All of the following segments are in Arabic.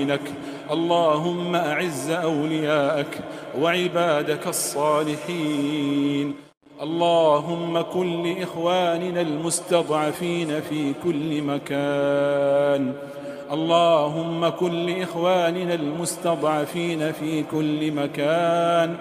لك. اللهم أعز أولياءك وعبادك الصالحين. اللهم كن لإخواننا المستضعفين في كل مكان. اللهم كن لإخواننا المستضعفين في كل مكان.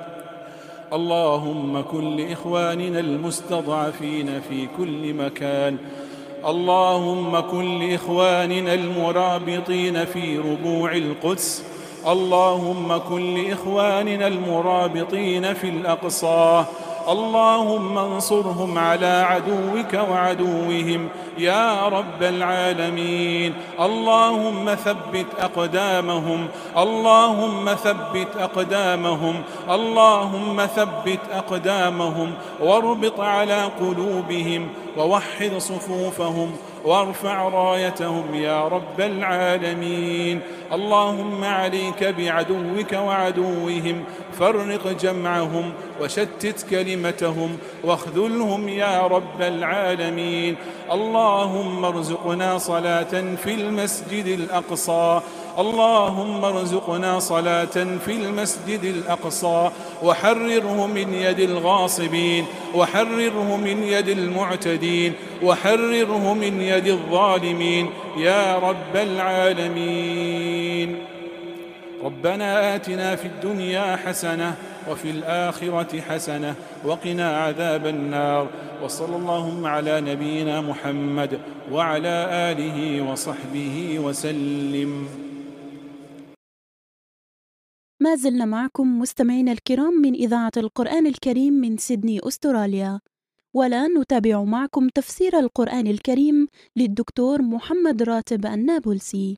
اللهم كن لإخواننا المستضعفين في كل مكان. اللهم كن لإخواننا المرابطين في ربوع القدس. اللهم كن لإخواننا المرابطين في الأقصى. اللهم انصرهم على عدوك وعدوهم يا رب العالمين. اللهم ثبت أقدامهم. اللهم ثبت أقدامهم. اللهم ثبت أقدامهم واربط على قلوبهم ووحد صفوفهم وارفع رايتهم يا رب العالمين. اللهم عليك بعدوك وعدوهم، فرق جمعهم وشتت كلمتهم واخذلهم يا رب العالمين. اللهم ارزقنا صلاة في المسجد الأقصى. اللهم ارزقنا صلاة في المسجد الأقصى وحرره من يد الغاصبين، وحرره من يد المعتدين، وحرره من يد الظالمين يا رب العالمين. ربنا آتنا في الدنيا حسنة وفي الآخرة حسنة وقنا عذاب النار. وصلى اللهم على نبينا محمد وعلى آله وصحبه وسلم. ما زلنا معكم مستمعينا الكرام من إذاعة القرآن الكريم من سيدني أستراليا، والآن نتابع معكم تفسير القرآن الكريم للدكتور محمد راتب النابلسي.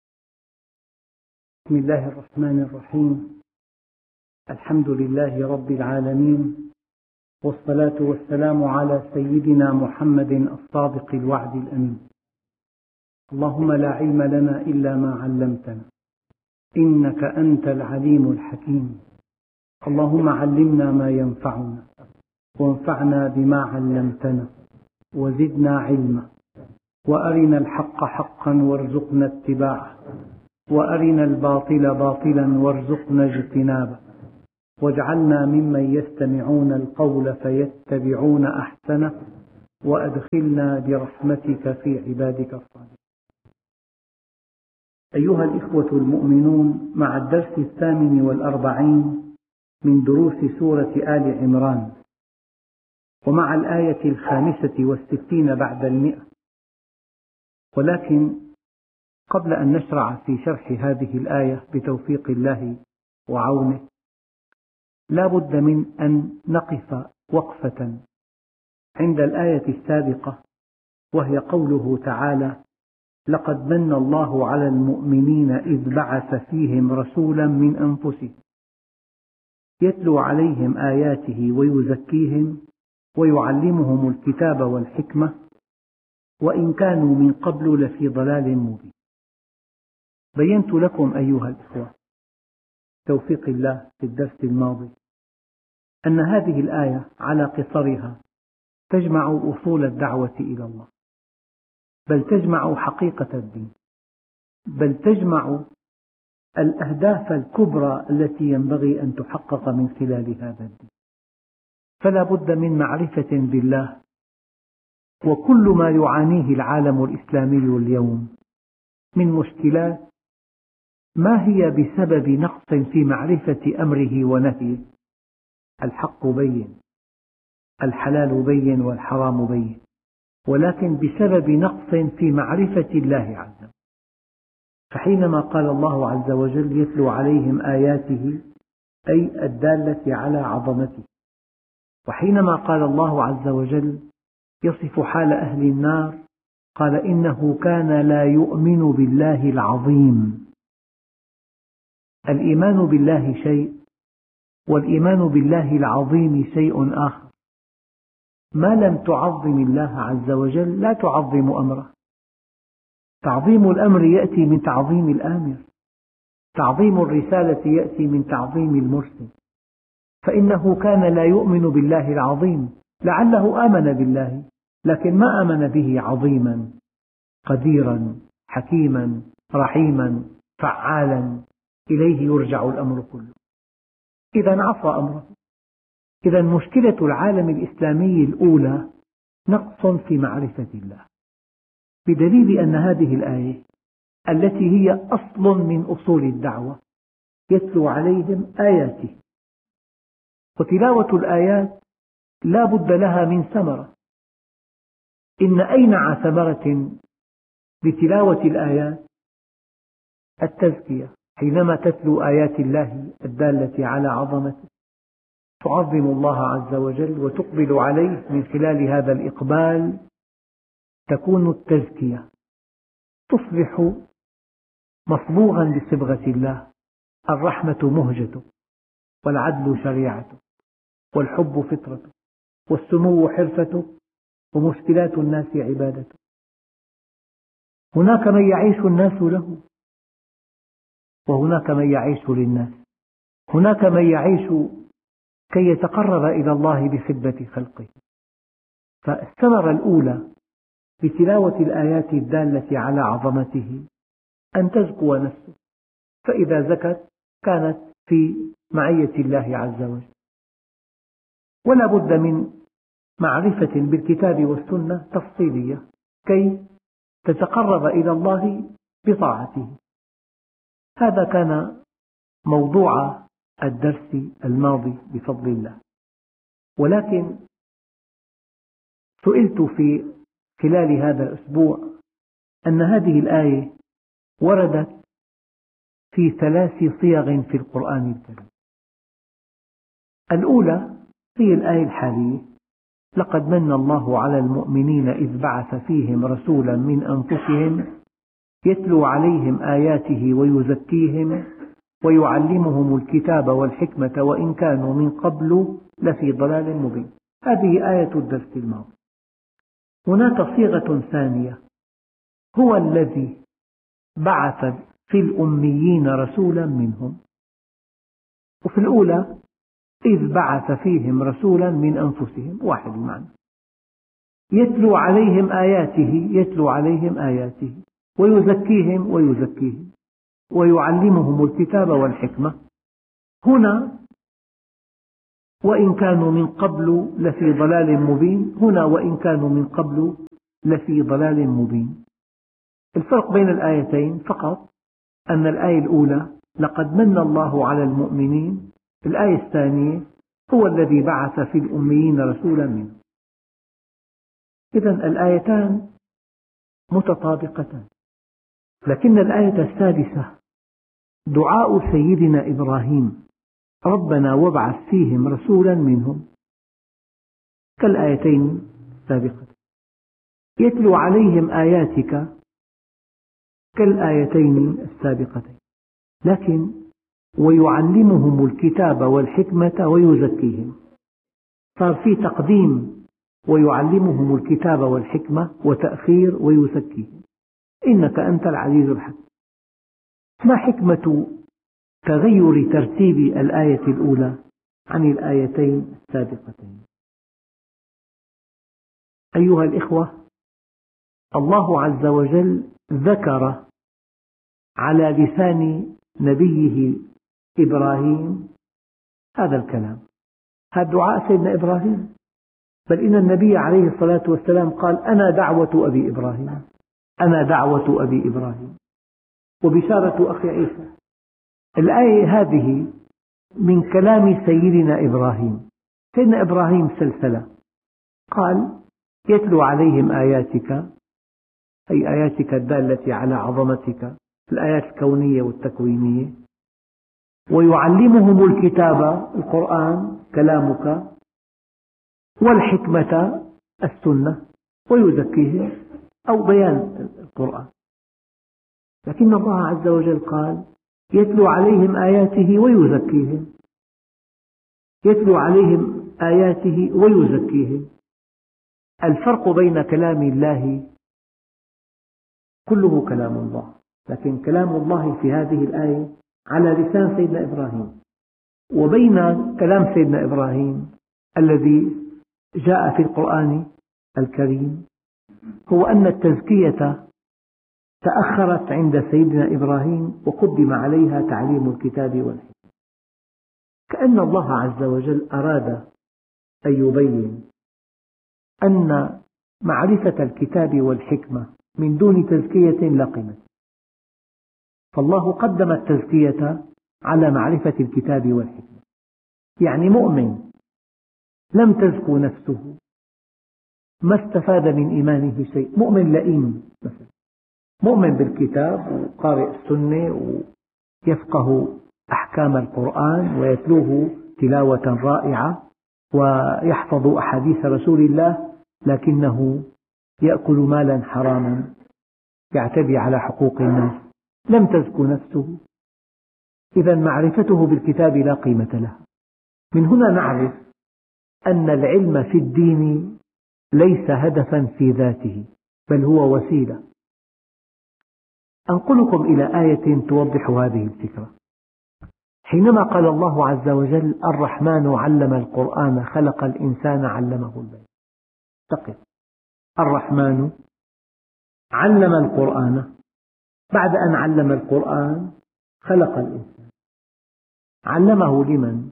بسم الله الرحمن الرحيم. الحمد لله رب العالمين، والصلاة والسلام على سيدنا محمد الصادق الوعد الأمين. اللهم لا علم لنا إلا ما علمتنا، إنك أنت العليم الحكيم. اللهم علمنا ما ينفعنا وانفعنا بما علمتنا وزدنا علما، وأرنا الحق حقا وارزقنا اتباعه، وأرنا الباطل باطلا وارزقنا اجتنابه، واجعلنا ممن يستمعون القول فيتبعون أحسنه، وأدخلنا برحمتك في عبادك الصالحين. أيها الإخوة المؤمنون، مع الدرس 48 من دروس سورة آل عمران، ومع الآية 65 بعد 100. ولكن قبل أن نشرع في شرح هذه الآية بتوفيق الله وعونه، لا بد من أن نقف وقفة عند الآية السابقة، وهي قوله تعالى: لقد من الله على المؤمنين إذ بعث فيهم رسولا من أنفسهم يتلو عليهم آياته ويزكيهم ويعلمهم الكتاب والحكمة وإن كانوا من قبل لفي ضلال مبين. بينت لكم أيها الإخوة توفيق الله في الدرس الماضي أن هذه الآية على قصرها تجمع أصول الدعوة إلى الله، بل تجمع حقيقة الدين، بل تجمع الأهداف الكبرى التي ينبغي أن تحقق من خلال هذا الدين. فلا بد من معرفة بالله، وكل ما يعانيه العالم الإسلامي اليوم من مشكلات ما هي بسبب نقص في معرفة أمره ونهيه. الحق بين، الحلال بين والحرام بين، ولكن بسبب نقص في معرفة الله عز وجل. فحينما قال الله عز وجل يتلو عليهم آياته، أي الدالة على عظمته، وحينما قال الله عز وجل يصف حال أهل النار قال: إنه كان لا يؤمن بالله العظيم. الإيمان بالله شيء، والإيمان بالله العظيم شيء آخر. ما لم تعظم الله عز وجل لا تعظم أمره. تعظيم الأمر يأتي من تعظيم الآمر، تعظيم الرسالة يأتي من تعظيم المرسل. فإنه كان لا يؤمن بالله العظيم، لعله آمن بالله لكن ما آمن به عظيما قديرا حكيما رحيما فعالا إليه يرجع الأمر كله. إذا عصى أمره. إذا مشكلة العالم الإسلامي الأولى نقص في معرفة الله، بدليل أن هذه الآية التي هي أصل من أصول الدعوة يتلو عليهم آياته، وتلاوة الآيات لا بد لها من ثمرة. إن أينع ثمرة لتلاوة الآيات التزكية. حينما تتلو آيات الله الدالة على عظمته تعظم الله عز وجل وتقبل عليه، من خلال هذا الإقبال تكون التزكية، تصبح مصبوغا بصبغة الله. الرحمة مهجته، والعدل شريعته، والحب فطرته، والسمو حرفته، ومشكلات الناس عبادته. هناك من يعيش الناس له، وهناك من يعيش للناس. هناك من يعيش كي يتقرب إلى الله بخدمة خلقه. فالثمرة الأولى بتلاوة الآيات الدالة على عظمته أن تزكو نفسه، فإذا زكت كانت في معية الله عز وجل. ولا بد من معرفة بالكتاب والسنة تفصيلية كي تتقرب إلى الله بطاعته. هذا كان موضوع الدرس الماضي بفضل الله. ولكن سئلت في خلال هذا الأسبوع أن هذه الآية وردت في 3 صيغ في القرآن الكريم. الأولى هي الآية الحالية: لقد من الله على المؤمنين إذ بعث فيهم رسولا من أنفسهم يتلو عليهم آياته ويزكيهم ويعلمهم الكتاب والحكمة وإن كانوا من قبل لفي ضلال مبين. هذه آية الدرس الماضي. هناك صيغة ثانية: هو الذي بعث في الأميين رسولا منهم. وفي الأولى إذ بعث فيهم رسولا من أنفسهم، واحد المعنى، يتلو عليهم آياته ويزكيهم ويعلمهم الكتاب والحكمة. هنا وإن كانوا من قبل لفي ضلال مبين، هنا وإن كانوا من قبل لفي ضلال مبين. الفرق بين الآيتين فقط أن الآية الأولى لقد من الله على المؤمنين، الآية الثانية هو الذي بعث في الأميين رسولا منهم. إذن الآيتان متطابقتان. لكن الآية السادسة دعاء سيدنا إبراهيم: ربنا وابعث فيهم رسولا منهم، كالآيتين السابقتين. يتلو عليهم آياتك كالآيتين السابقتين، لكن ويعلمهم الكتاب والحكمة ويزكيهم. صار في تقديم ويعلمهم الكتاب والحكمة، وتأخير ويزكيهم. إنك أنت العزيز الحكيم. ما حكمة تغير ترتيب الآية الأولى عن الآيتين السابقتين؟ أيها الإخوة، الله عز وجل ذكر على لسان نبيه إبراهيم هذا الكلام، هذا دعاء سيدنا إبراهيم. بل إن النبي عليه الصلاة والسلام قال: أنا دعوة أبي إبراهيم، أنا دعوة أبي إبراهيم، وبشارة أخي عيسى. الآية هذه من كلام سيدنا إبراهيم. سيدنا إبراهيم سلسلة، قال: يتلو عليهم آياتك، أي آياتك الدالة على عظمتك، الآيات الكونية والتكوينية، ويعلمهم الكتاب، القرآن كلامك، والحكمة السنة، ويزكيهم، أو بيان القرآن. لكن الله عز وجل قال: يتلو عليهم آياته ويزكيهم، يتلو عليهم آياته ويزكيهم. الفرق بين كلام الله كله كلام الله، لكن كلام الله في هذه الآية على لسان سيدنا إبراهيم، وبين كلام سيدنا إبراهيم الذي جاء في القرآن الكريم هو أن التزكية تأخرت عند سيدنا إبراهيم وقدم عليها تعليم الكتاب والحكمة. كأن الله عز وجل أراد أن يبين أن معرفة الكتاب والحكمة من دون تزكية لا قيمة، فالله قدم التزكية على معرفة الكتاب والحكمة. يعني مؤمن لم تزكو نفسه ما استفاد من إيمانه شيء. مؤمن لئيم مثلا، مؤمن بالكتاب وقارئ السنة ويفقه أحكام القرآن ويتلوه تلاوة رائعة ويحفظ أحاديث رسول الله، لكنه يأكل مالا حراما، يعتدي على حقوق الناس، لم تزكو نفسه. إذا معرفته بالكتاب لا قيمة لها. من هنا نعرف أن العلم في الدين ليس هدفا في ذاته، بل هو وسيلة. أنقلكم إلى آية توضح هذه الفكرة. حينما قال الله عز وجل: الرحمن علم القرآن خلق الإنسان علمه البيان. تقف، الرحمن علم القرآن، بعد أن علم القرآن خلق الإنسان. علمه لمن؟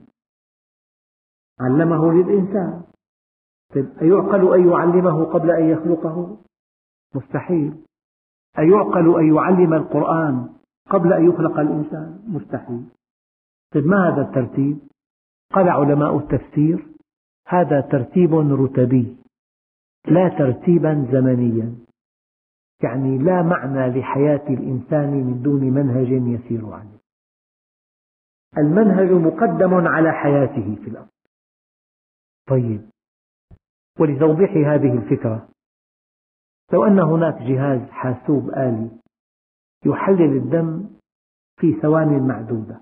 علمه للإنسان. أيعقل أن يعلمه قبل أن يخلقه؟ مستحيل. أيعقل أن يعلم القرآن قبل أن يخلق الإنسان؟ مستحيل. ما هذا الترتيب؟ قال علماء التفسير: هذا ترتيب رتبي لا ترتيبا زمنيا، يعني لا معنى لحياة الإنسان من دون منهج يسير عليه. المنهج مقدم على حياته في الأرض. طيب، ولتوضيح هذه الفكرة، لو أن هناك جهاز حاسوب آلي يحلل الدم في ثوان معدودة،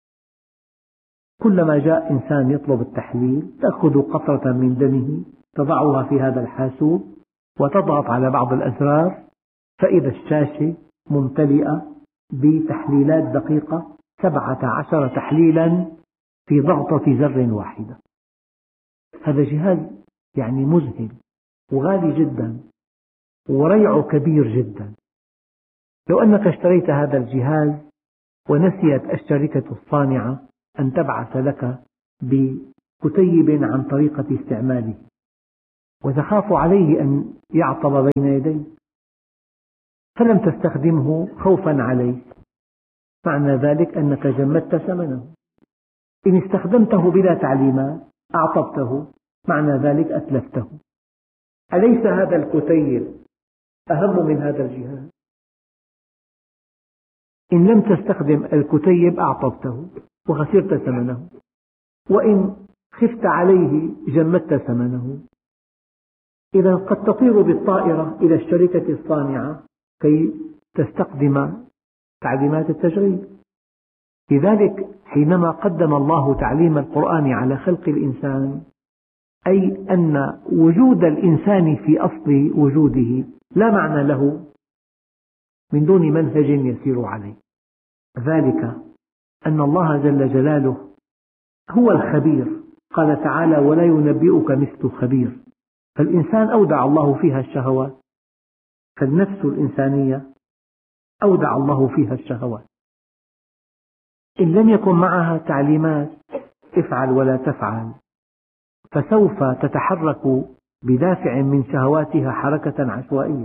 كلما جاء إنسان يطلب التحليل تأخذ قطرة من دمه تضعها في هذا الحاسوب وتضغط على بعض الأزرار، فإذا الشاشة ممتلئة بتحليلات دقيقة 17 تحليلا في ضغطة زر واحدة. هذا جهاز يعني مذهل وغالي جدا وريعه كبير جدا. لو أنك اشتريت هذا الجهاز ونسيت الشركة الصانعة أن تبعث لك بكتيب عن طريقة استعماله، وتخاف عليه أن يعطب بين يديك، فلم تستخدمه خوفا عليه، معنى ذلك أنك جمدت ثمنه. إن استخدمته بلا تعليمات أعطبته، معنى ذلك أتلفته. أليس هذا الكتيب أهم من هذا الجهاز؟ إن لم تستخدم الكتيب أعطبته وخسرت ثمنه، وإن خفت عليه جمدت ثمنه. إذا قد تطير بالطائرة إلى الشركة الصانعة كي تستخدم تعليمات التشغيل. لذلك حينما قدم الله تعليم القرآن على خلق الإنسان، أي أن وجود الإنسان في أصل وجوده لا معنى له من دون منهج يسير عليه. ذلك أن الله جل جلاله هو الخبير، قال تعالى: ولا ينبئك مثل خبير. فالإنسان أودع الله فيها الشهوات، فالنفس الإنسانية أودع الله فيها الشهوات. إن لم يكن معها تعليمات افعل ولا تفعل، فسوف تتحرك بدافع من شهواتها حركة عشوائية،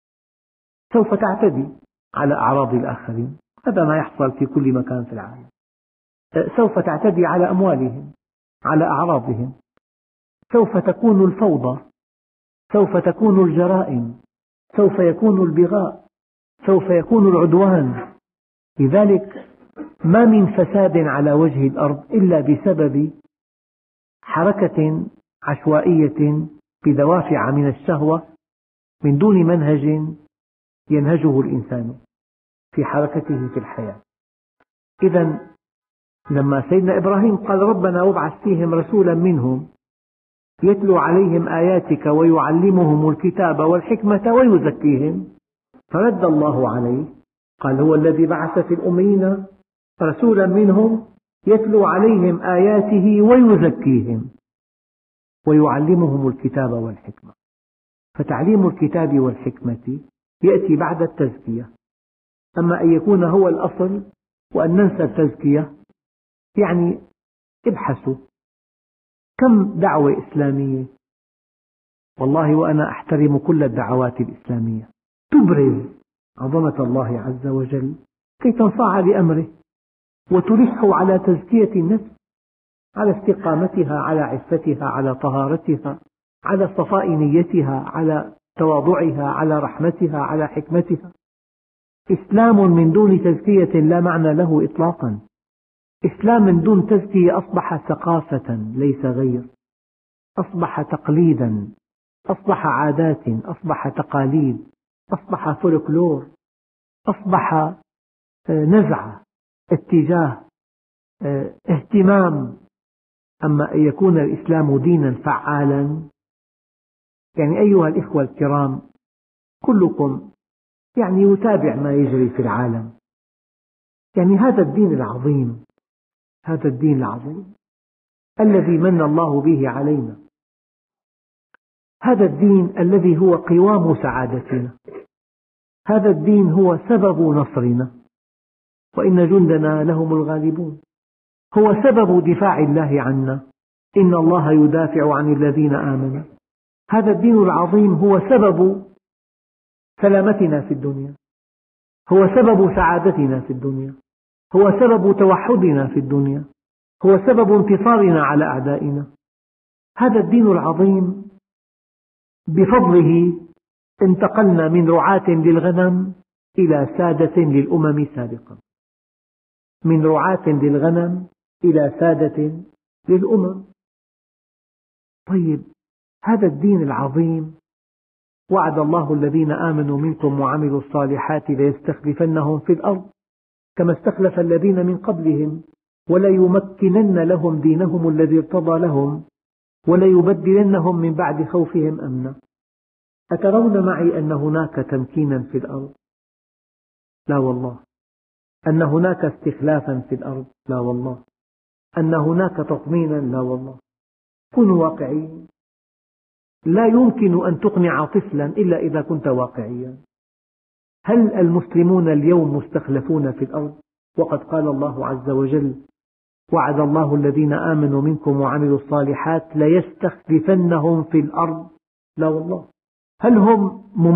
سوف تعتدي على أعراض الآخرين. هذا ما يحصل في كل مكان في العالم. سوف تعتدي على أموالهم، على أعراضهم، سوف تكون الفوضى، سوف تكون الجرائم، سوف يكون البغاء، سوف يكون العدوان. لذلك ما من فساد على وجه الأرض إلا بسبب حركة عشوائية بدوافع من الشهوة من دون منهج ينهجه الإنسان في حركته في الحياة. إذا لما سيدنا إبراهيم قال: ربنا وابعث فيهم رسولا منهم يتلو عليهم آياتك ويعلمهم الكتاب والحكمة ويزكيهم، فرد الله عليه قال: هو الذي بعث في الأميين رسولا منهم يتلو عليهم آياته ويزكيهم ويعلمهم الكتاب والحكمة. فتعليم الكتاب والحكمة يأتي بعد التزكية، أما أن يكون هو الأصل وأن ننسى التزكية، يعني ابحثوا كم دعوة إسلامية، والله وأنا أحترم كل الدعوات الإسلامية، تبرز عظمة الله عز وجل كي تنصاع لأمره وتلح على تزكية النفس، على استقامتها، على عفتها، على طهارتها، على صفاء نيتها، على تواضعها، على رحمتها، على حكمتها. إسلام من دون تزكية لا معنى له إطلاقا. إسلام من دون تزكية أصبح ثقافة ليس غير، أصبح تقليدا، أصبح عادات، أصبح تقاليد، أصبح فولكلور، أصبح نزعة، اتجاه، اهتمام. أما أن يكون الإسلام دينا فعالا، يعني أيها الإخوة الكرام، كلكم يعني يتابع ما يجري في العالم، يعني هذا الدين العظيم، هذا الدين العظيم الذي من الله به علينا، هذا الدين الذي هو قوام سعادتنا، هذا الدين هو سبب نصرنا، وإن جندنا لهم الغالبون، هو سبب دفاع الله عنا، إن الله يدافع عن الذين آمنوا. هذا الدين العظيم هو سبب سلامتنا في الدنيا، هو سبب سعادتنا في الدنيا، هو سبب توحدنا في الدنيا، هو سبب انتصارنا على أعدائنا. هذا الدين العظيم بفضله انتقلنا من رعاة للغنم إلى سادة للأمم سابقا، من رعاة للغنم إلى سادة للأمم. طيب، هذا الدين العظيم وعد الله الذين آمنوا منكم وعملوا الصالحات ليستخلفنهم في الأرض كما استخلف الذين من قبلهم وليمكنن لهم دينهم الذي ارتضى لهم وليبدلنهم من بعد خوفهم أمنا. أترون معي أن هناك تمكينا في الأرض؟ لا والله. أن هناك استخلافا في الأرض؟ لا والله. أن هناك تطمينا؟ لا والله. كونوا واقعيين. لا يمكن أن تقنع طفلا إلا إذا كنت واقعيا. هل المسلمون اليوم مستخلفون في الأرض؟ وقد قال الله عز وجل: وعد الله الذين آمنوا منكم وعملوا الصالحات ليستخلفنهم في الأرض. لا والله. هل هم